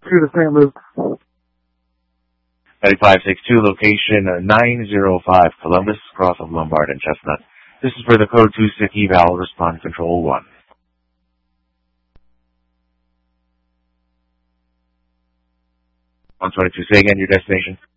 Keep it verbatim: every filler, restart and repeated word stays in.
through the same loop. ninety-five six two, location uh, nine zero five, Columbus, cross of Lombard and Chestnut. This is for the code two S I C eval, respond control one. one twenty-two, say again your destination.